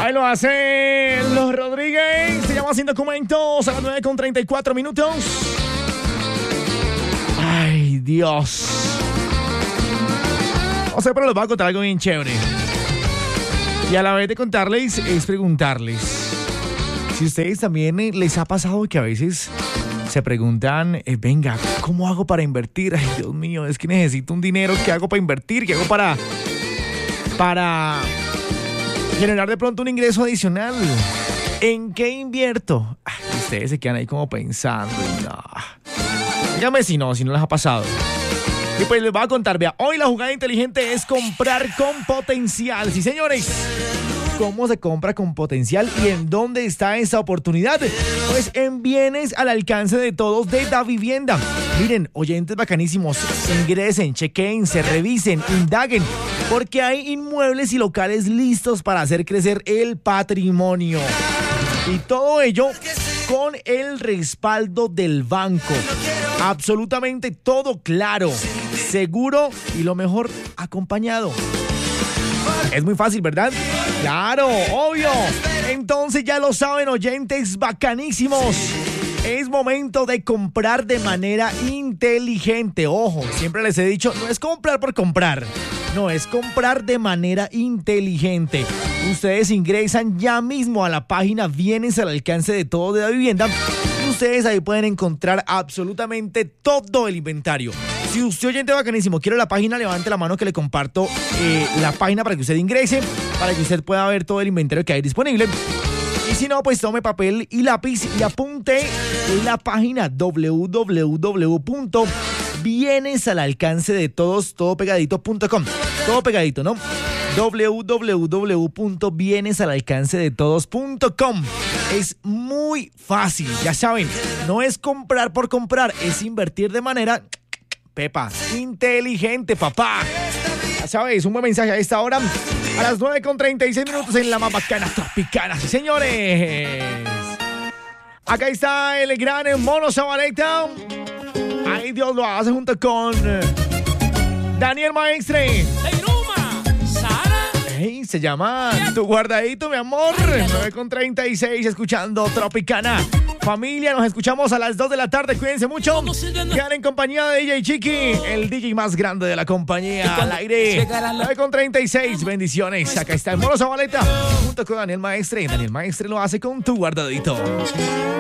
Ahí lo hacen los Rodríguez. Se llama Sin Documentos a las 9:34. Ay, Dios. No sé, pero les voy a contar algo bien chévere. Y a la vez de contarles, es preguntarles si ustedes también les ha pasado que a veces se preguntan, venga, ¿cómo hago para invertir? Ay, Dios mío, es que necesito un dinero. ¿Qué hago para invertir? ¿Qué hago para generar de pronto un ingreso adicional? ¿En qué invierto? Ay, ustedes se quedan ahí como pensando. Y no. Dígame si no les ha pasado. Y pues les voy a contar, vea, hoy la jugada inteligente es comprar con potencial. Sí, señores. ¿Cómo se compra con potencial y en dónde está esa oportunidad? Pues en Bienes al Alcance de Todos de Davivienda. Miren, oyentes bacanísimos, ingresen, chequen, se revisen, indaguen, porque hay inmuebles y locales listos para hacer crecer el patrimonio. Y todo ello con el respaldo del banco. Absolutamente todo claro, seguro y lo mejor, acompañado. Es muy fácil, ¿verdad? Claro, obvio. Entonces ya lo saben, oyentes bacanísimos. Es momento de comprar de manera inteligente. Ojo, siempre les he dicho, no es comprar por comprar. No, es comprar de manera inteligente. Ustedes ingresan ya mismo a la página Bienes al Alcance de Todos de Davivienda. Y ustedes ahí pueden encontrar absolutamente todo el inventario. Si usted, oyente bacanísimo, quiere la página, levante la mano que le comparto la página para que usted ingrese, para que usted pueda ver todo el inventario que hay disponible. Y si no, pues tome papel y lápiz y apunte la página www.bienesalalcancedetodos, todo pegadito.com. Todo pegadito, ¿no? www.bienesalalcancedetodos.com. Es muy fácil, ya saben, no es comprar por comprar, es invertir de manera... Pepa, inteligente, papá. Ya sabes, un buen mensaje a esta hora. A las 9:36 en la más bacana Tropicana. Sí, señores. Acá está el gran Mono Zabaleta. Ay, Dios lo hace junto con Daniel Maestre. Hey, se llama Tu Guardadito, mi amor. 9:36, escuchando Tropicana. Familia, nos escuchamos a las 2 de la tarde. Cuídense mucho. Quedan en compañía de DJ Chiqui, el DJ más grande de la compañía. Al aire. 9:36. Bendiciones. Acá está el Mono Zabaleta junto con Daniel Maestre. Daniel Maestre lo hace con Tu Guardadito.